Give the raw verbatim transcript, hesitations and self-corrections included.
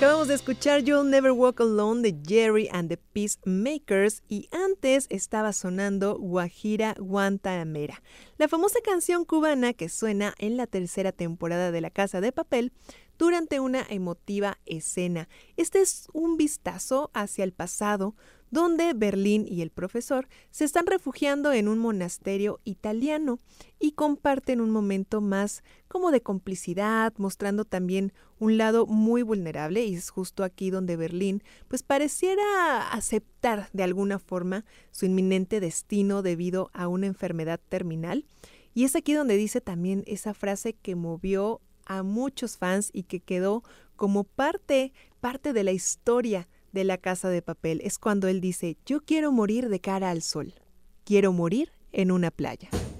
Acabamos de escuchar You'll Never Walk Alone de Jerry and the Peacemakers y antes estaba sonando Guajira Guantanamera, la famosa canción cubana que suena en la tercera temporada de La Casa de Papel durante una emotiva escena. Este es un vistazo hacia el pasado, donde Berlín y el profesor se están refugiando en un monasterio italiano y comparten un momento más como de complicidad, mostrando también un lado muy vulnerable, y es justo aquí donde Berlín pues pareciera aceptar de alguna forma su inminente destino debido a una enfermedad terminal, y es aquí donde dice también esa frase que movió a muchos fans y que quedó como parte, parte de la historia de La Casa de Papel. Es cuando él dice: yo quiero morir de cara al sol, quiero morir en una playa.